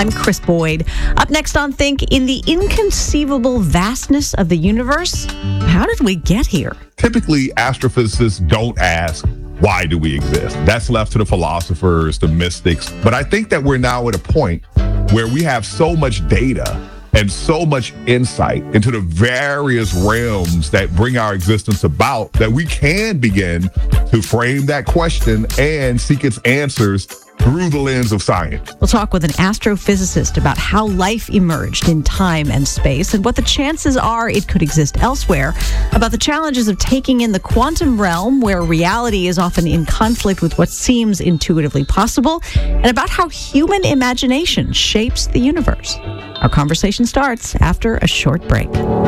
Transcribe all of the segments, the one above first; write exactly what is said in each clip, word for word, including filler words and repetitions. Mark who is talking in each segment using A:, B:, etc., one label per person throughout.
A: I'm Chris Boyd. Up next on Think, in the inconceivable vastness of the universe, how did we get here?
B: Typically, astrophysicists don't ask, why do we exist? That's left to the philosophers, the mystics. But I think that we're now at a point where we have so much data and so much insight into the various realms that bring our existence about that we can begin to frame that question and seek its answers through the lens of science.
A: We'll talk with an astrophysicist about how life emerged in time and space and what the chances are it could exist elsewhere, about the challenges of taking in the quantum realm where reality is often in conflict with what seems intuitively possible, and about how human imagination shapes the universe. Our conversation starts after a short break.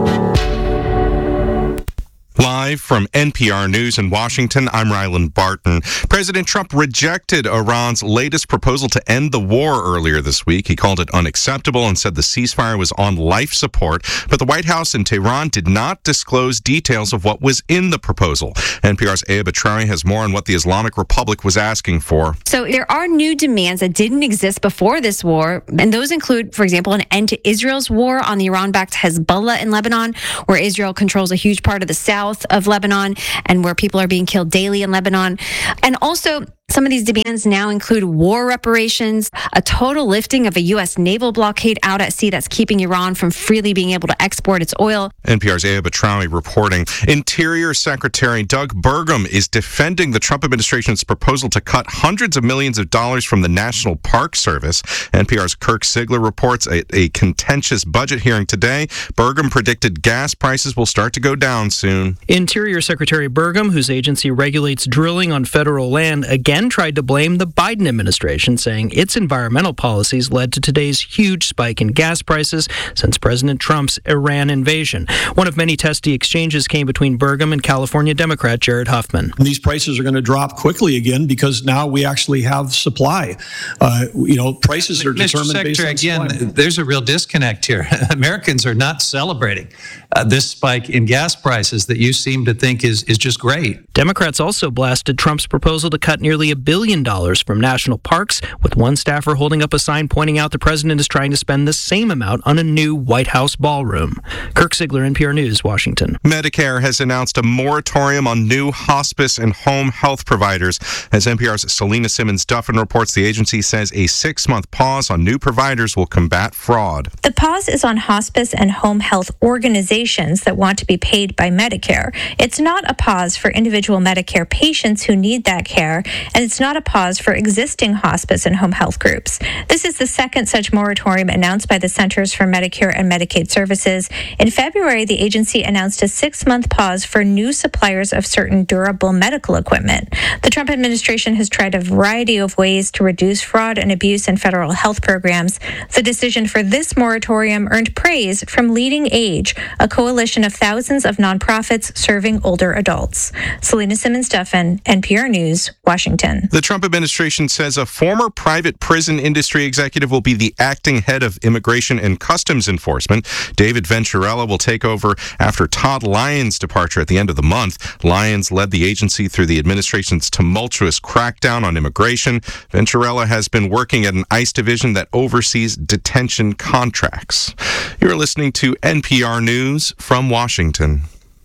C: Live from N P R News in Washington, I'm Ryland Barton. President Trump rejected Iran's latest proposal to end the war earlier this week. He called it unacceptable and said the ceasefire was on life support. But the White House in Tehran did not disclose details of what was in the proposal. N P R's Aya Batrawi has more on what the Islamic Republic was asking for.
D: So there are new demands that didn't exist before this war, and those include, for example, an end to Israel's war on the Iran-backed Hezbollah in Lebanon, where Israel controls a huge part of the south of Lebanon and where people are being killed daily in Lebanon. And also, some of these demands now include war reparations, a total lifting of a U S naval blockade out at sea that's keeping Iran from freely being able to export its oil.
C: N P R's Aya Batrawi reporting. Interior Secretary Doug Burgum is defending the Trump administration's proposal to cut hundreds of millions of dollars from the National Park Service. N P R's Kirk Sigler reports a, a contentious budget hearing today. Burgum predicted gas prices will start to go down soon.
E: Interior Secretary Burgum, whose agency regulates drilling on federal land, again tried to blame the Biden administration, saying its environmental policies led to today's huge spike in gas prices since President Trump's Iran invasion. One of many testy exchanges came between Burgum and California Democrat Jared Huffman.
F: These prices are going to drop quickly again because now we actually have supply. Uh, you know, prices are
G: Mister
F: determined
G: Secretary,
F: based on
G: again,
F: supply.
G: There's a real disconnect here. Americans are not celebrating uh, this spike in gas prices that you seem to think is, is just great.
E: Democrats also blasted Trump's proposal to cut nearly a billion dollars from national parks, with one staffer holding up a sign pointing out the president is trying to spend the same amount on a new White House ballroom. Kirk Sigler, N P R News, Washington.
C: Medicare has announced a moratorium on new hospice and home health providers. As N P R's Selena Simmons-Duffin reports, the agency says a six-month pause on new providers will combat fraud.
H: The pause is on hospice and home health organizations that want to be paid by Medicare. It's not a pause for individual Medicare patients who need that care, and it's not a pause for existing hospice and home health groups. This is the second such moratorium announced by the Centers for Medicare and Medicaid Services. In February, the agency announced a six-month pause for new suppliers of certain durable medical equipment. The Trump administration has tried a variety of ways to reduce fraud and abuse in federal health programs. The decision for this moratorium earned praise from Leading Age, a coalition of thousands of nonprofits serving older adults. Selena Simmons-Duffin, N P R News, Washington.
C: The Trump administration says a former private prison industry executive will be the acting head of Immigration and Customs Enforcement. David Venturella will take over after Todd Lyons' departure at the end of the month. Lyons led the agency through the administration's tumultuous crackdown on immigration. Venturella has been working at an ICE division that oversees detention contracts. You're listening to N P R News from Washington.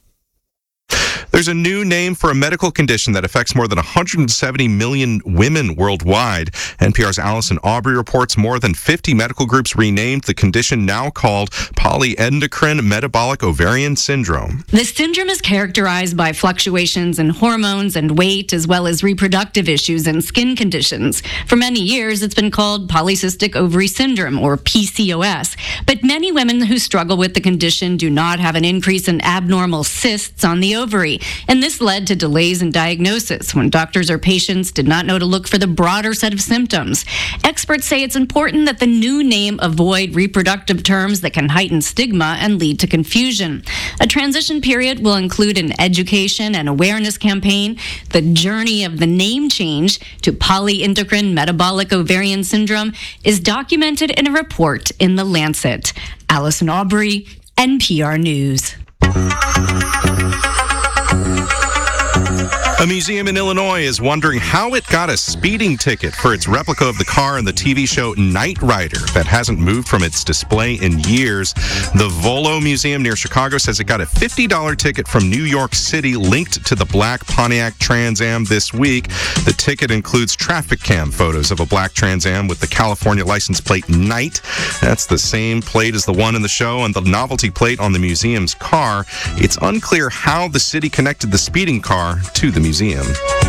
C: There's a new name for a medical condition that affects more than one hundred seventy million women worldwide. N P R's Allison Aubrey reports more than fifty medical groups renamed the condition, now called polyendocrine metabolic ovarian syndrome.
I: The syndrome is characterized by fluctuations in hormones and weight, as well as reproductive issues and skin conditions. For many years, it's been called polycystic ovary syndrome, or P C O S. But many women who struggle with the condition do not have an increase in abnormal cysts on the ovary. And this led to delays in diagnosis when doctors or patients did not know to look for the broader set of symptoms. Experts say it's important that the new name avoid reproductive terms that can heighten stigma and lead to confusion. A transition period will include an education and awareness campaign. The journey of the name change to polyendocrine metabolic ovarian syndrome is documented in a report in The Lancet. Allison Aubrey, N P R News.
C: A museum in Illinois is wondering how it got a speeding ticket for its replica of the car in the T V show Knight Rider that hasn't moved from its display in years. The Volo Museum near Chicago says it got a fifty dollars ticket from New York City linked to the black Pontiac Trans Am this week. The ticket includes traffic cam photos of a black Trans Am with the California license plate Knight. That's the same plate as the one in the show and the novelty plate on the museum's car. It's unclear how the city connected the speeding car to the museum. Museum.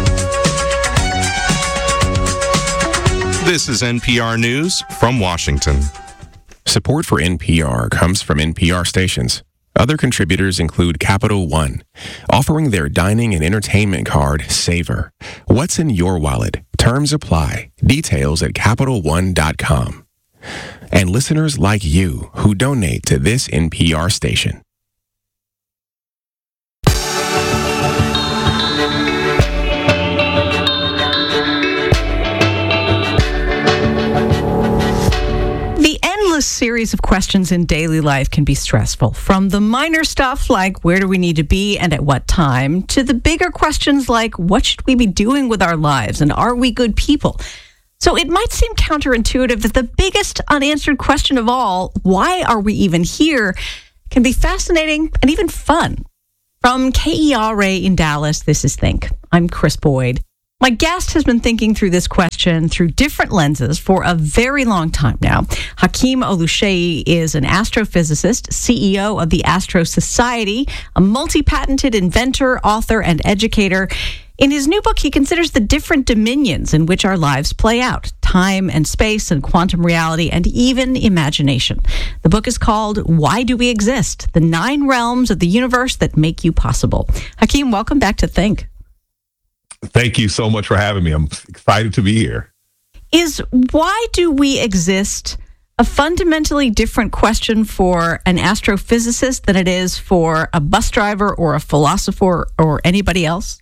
C: This is N P R News from Washington.
J: Support for N P R comes from N P R stations. Other contributors include Capital One, offering their dining and entertainment card, Savor. What's in your wallet? Terms apply. Details at Capital One dot com. And listeners like you who donate to this N P R station.
A: Endless series of questions in daily life can be stressful, from the minor stuff like where do we need to be and at what time, to the bigger questions like what should we be doing with our lives and are we good people? So it might seem counterintuitive that the biggest unanswered question of all, why are we even here, can be fascinating and even fun. From K E R A in Dallas, this is Think. I'm Chris Boyd. My guest has been thinking through this question through different lenses for a very long time now. Hakeem Oluseyi is an astrophysicist, C E O of the Astro Society, a multi-patented inventor, author, and educator. In his new book, he considers the different dominions in which our lives play out: time and space and quantum reality and even imagination. The book is called Why Do We Exist? The Nine Realms of the Universe That Make You Possible. Hakeem, welcome back to Think.
B: Thank you so much for having me. I'm excited to be here.
A: Is why do we exist a fundamentally different question for an astrophysicist than it is for a bus driver or a philosopher or anybody else?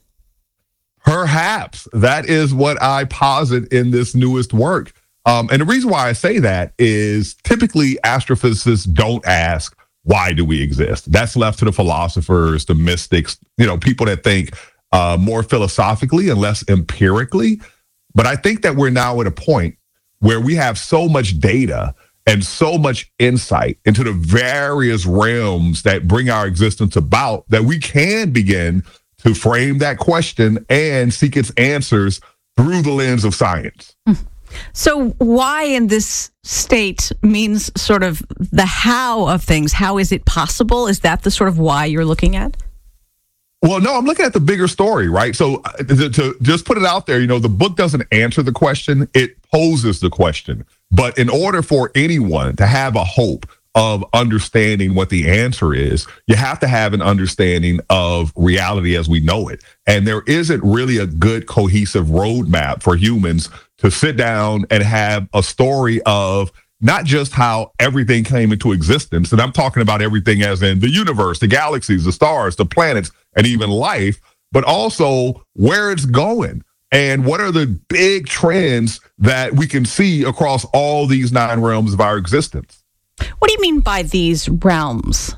B: Perhaps. That is what I posit in this newest work. Um, and the reason why I say that is typically astrophysicists don't ask, why do we exist? That's left to the philosophers, the mystics, you know, people that think Uh, more philosophically and less empirically. But I think that we're now at a point where we have so much data and so much insight into the various realms that bring our existence about that we can begin to frame that question and seek its answers through the lens of science.
A: So why in this state means sort of the how of things. How is it possible? Is that the sort of why you're looking at?
B: Well, no, I'm looking at the bigger story, right? So uh, to, to just put it out there, you know, the book doesn't answer the question, it poses the question. But in order for anyone to have a hope of understanding what the answer is, you have to have an understanding of reality as we know it. And there isn't really a good cohesive roadmap for humans to sit down and have a story of not just how everything came into existence, and I'm talking about everything as in the universe, the galaxies, the stars, the planets, and even life, but also where it's going and what are the big trends that we can see across all these nine realms of our existence.
A: What do you mean by these realms?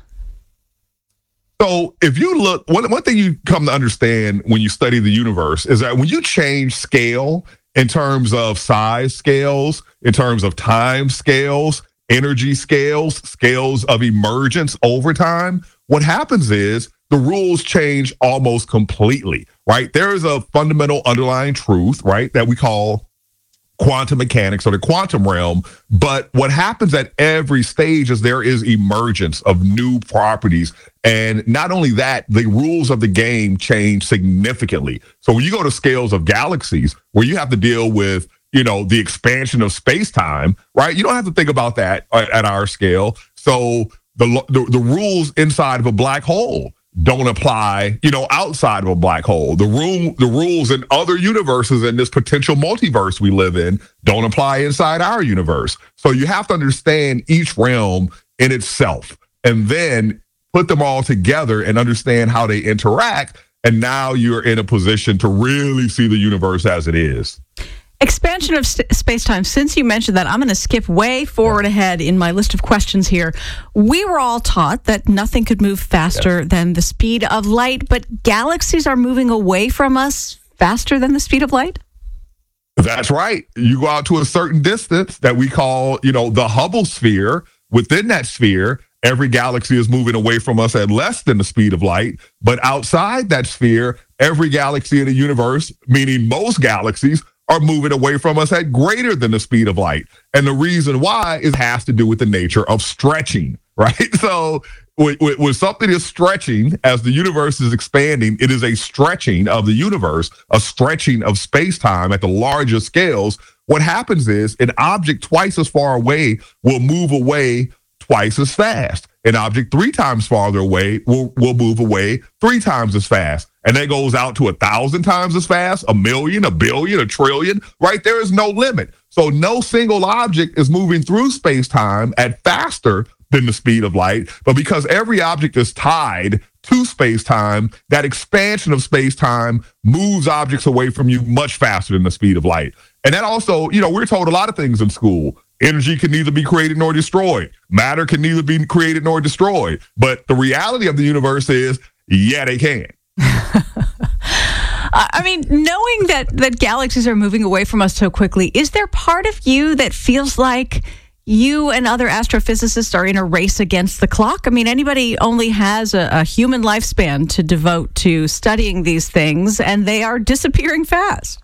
B: So if you look, one, one thing you come to understand when you study the universe is that when you change scale in terms of size scales, in terms of time scales, energy scales, scales of emergence over time, what happens is the rules change almost completely, right? There is a fundamental underlying truth, right, that we call quantum mechanics or the quantum realm. But what happens at every stage is there is emergence of new properties. And not only that, the rules of the game change significantly. So when you go to scales of galaxies where you have to deal with, you know, the expansion of space-time, right? You don't have to think about that at our scale. So the, the, the rules inside of a black hole don't apply, you know, outside of a black hole. The rule, the rules in other universes in this potential multiverse we live in don't apply inside our universe. So you have to understand each realm in itself and then put them all together and understand how they interact. And now you're in a position to really see the universe as it is.
A: Expansion of st- space-time. Since you mentioned that, I'm going to skip way forward ahead in my list of questions here. We were all taught that nothing could move faster yes. than the speed of light, but galaxies are moving away from us faster than the speed of light?
B: That's right. You go out to a certain distance that we call, you know, the Hubble sphere. Within that sphere, every galaxy is moving away from us at less than the speed of light. But outside that sphere, every galaxy in the universe, meaning most galaxies, are moving away from us at greater than the speed of light. And the reason why is has to do with the nature of stretching, right? So when, when something is stretching, as the universe is expanding, it is a stretching of the universe, a stretching of space-time at the larger scales. What happens is an object twice as far away will move away twice as fast. An object three times farther away will, will move away three times as fast. And that goes out to a thousand times as fast, a million, a billion, a trillion, right? There is no limit. So no single object is moving through space-time at faster than the speed of light. But because every object is tied to space-time, that expansion of space-time moves objects away from you much faster than the speed of light. And that also, you know, we're told a lot of things in school. Energy can neither be created nor destroyed. Matter can neither be created nor destroyed. But the reality of the universe is, yeah, they can.
A: I mean, knowing that, that galaxies are moving away from us so quickly, is there part of you that feels like you and other astrophysicists are in a race against the clock? I mean, anybody only has a, a human lifespan to devote to studying these things, and they are disappearing fast.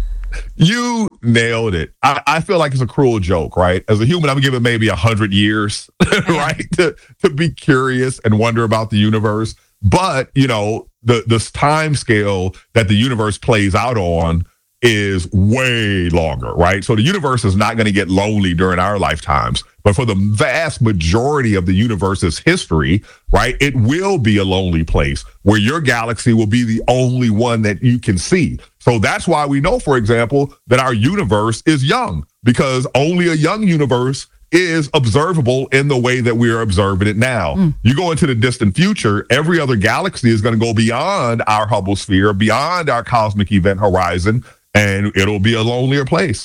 B: You nailed it. I, I feel like it's a cruel joke, right? As a human, I'm given maybe a hundred years, right, to, to be curious and wonder about the universe. But, you know, the this time scale that the universe plays out on is way longer, right? So the universe is not going to get lonely during our lifetimes. But for the vast majority of the universe's history, right, it will be a lonely place where your galaxy will be the only one that you can see. So that's why we know, for example, that our universe is young, because only a young universe is observable in the way that we are observing it now. Mm. You go into the distant future, every other galaxy is going to go beyond our Hubble sphere, beyond our cosmic event horizon, and it'll be a lonelier place.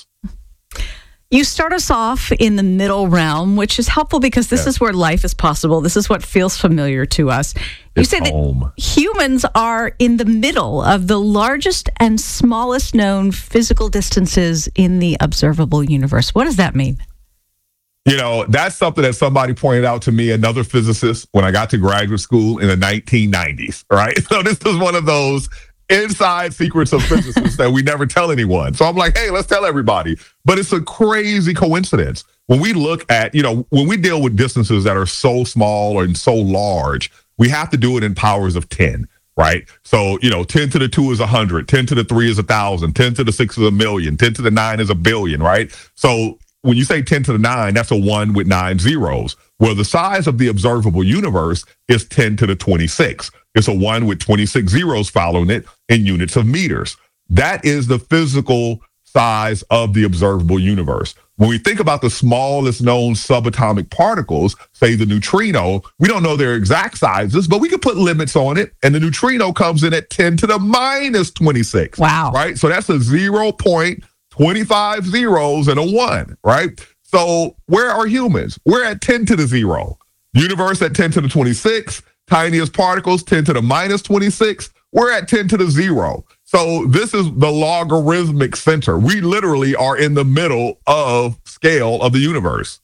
A: You start us off in the middle realm, which is helpful because this yeah. is where life is possible. This is what feels familiar to us. You
B: it's
A: say
B: home.
A: that humans are in the middle of the largest and smallest known physical distances in the observable universe. What does that mean?
B: You know, that's something that somebody pointed out to me, another physicist, when I got to graduate school in the nineteen nineties, right? So this is one of those inside secrets of physicists that we never tell anyone. So I'm like, hey, let's tell everybody. But it's a crazy coincidence. When we look at, you know, when we deal with distances that are so small and so large, we have to do it in powers of ten, right? So, you know, ten to the two is one hundred, ten to the three is one thousand, ten to the six is a million, ten to the nine is a billion, right? So when you say ten to the nine, that's a one with nine zeros. Well, the size of the observable universe is ten to the twenty-six. It's a one with twenty-six zeros following it in units of meters. That is the physical size of the observable universe. When we think about the smallest known subatomic particles, say the neutrino, we don't know their exact sizes, but we can put limits on it. And the neutrino comes in at ten to the minus twenty-six.
A: Wow.
B: Right? So that's a zero point two five zeros and a one, right? So where are humans? We're at ten to the zero. Universe at ten to the twenty-six. Tiniest particles, ten to the minus twenty-six. We're at ten to the zero. So this is the logarithmic center. We literally are in the middle of scale of the universe.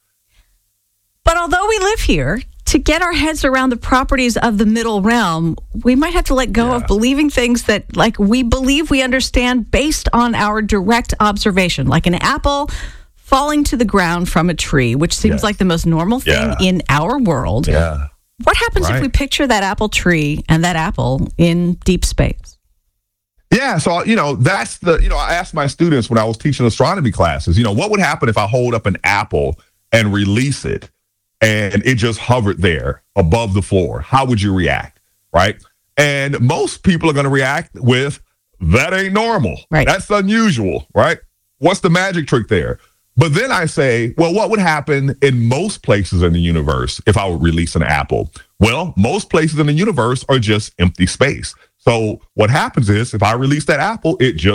A: But although we live here, to get our heads around the properties of the middle realm, we might have to let go yeah. of believing things that, like, we believe we understand based on our direct observation, like an apple falling to the ground from a tree, which seems yes. like the most normal thing
B: yeah.
A: in our world.
B: Yeah.
A: What happens right. if we picture that apple tree and that apple in deep space?
B: Yeah, so, you know, that's the, you know, I asked my students when I was teaching astronomy classes, you know, what would happen if I hold up an apple and release it and it just hovered there above the floor? How would you react, right? And most people are going to react with, that ain't normal.
A: Right.
B: That's unusual, right? What's the magic trick there? But then I say, well, what would happen in most places in the universe if I would release an apple? Well, most places in the universe are just empty space. So what happens is if I release that apple, it just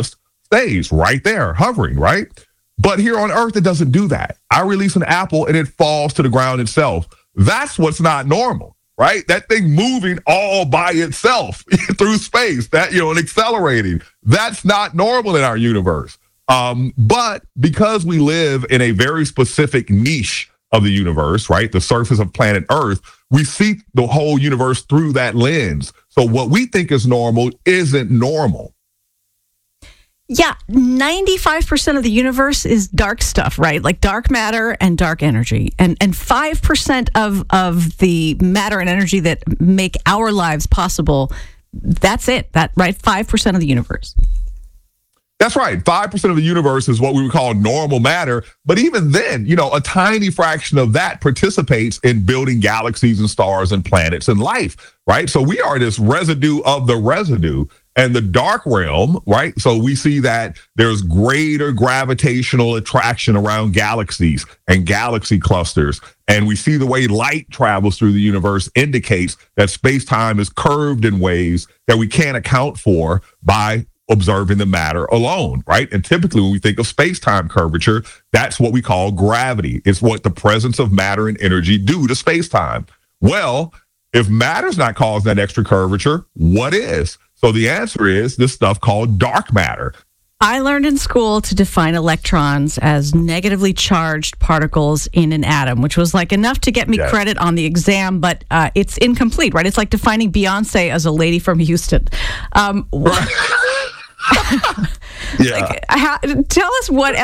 B: stays right there, hovering, right? But here on Earth, it doesn't do that. I release an apple and it falls to the ground itself. That's what's not normal, right? That thing moving all by itself through space, that, you know, and accelerating. That's not normal in our universe. Um, but because we live in a very specific niche of the universe, right? The surface of planet Earth, we see the whole universe through that lens. So what we think is normal isn't normal.
A: Yeah, ninety-five percent of the universe is dark stuff, right? Like dark matter and dark energy. And and five percent of, of the matter and energy that make our lives possible, that's it, that right? five percent of the universe.
B: That's right. five percent of the universe is what we would call normal matter. But even then, you know, a tiny fraction of that participates in building galaxies and stars and planets and life, right? So we are this residue of the residue. And the dark realm, right? So we see that there's greater gravitational attraction around galaxies and galaxy clusters. And we see the way light travels through the universe indicates that space-time is curved in ways that we can't account for by observing the matter alone, right? And typically when we think of space-time curvature, that's what we call gravity. It's what the presence of matter and energy do to space-time. Well, if matter's not causing that extra curvature, what is? So the answer is this stuff called dark matter.
A: I learned in school to define electrons as negatively charged particles in an atom, which was like enough to get me
B: Yes.
A: credit on the exam, but uh, it's incomplete, right? It's like defining Beyonce as a lady from Houston. Um,
B: Right. Yeah.
A: like, how, tell us what